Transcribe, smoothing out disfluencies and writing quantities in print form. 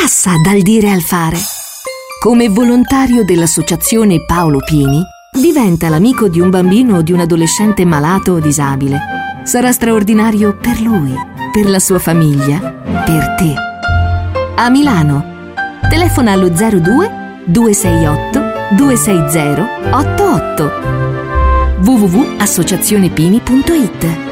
passa dal dire al fare. Come volontario dell'associazione Paolo Pini, diventa l'amico di un bambino o di un adolescente malato o disabile. Sarà straordinario per lui, per la sua famiglia, per te. A Milano. Telefona allo 02 268 260 88. www.associazionepini.it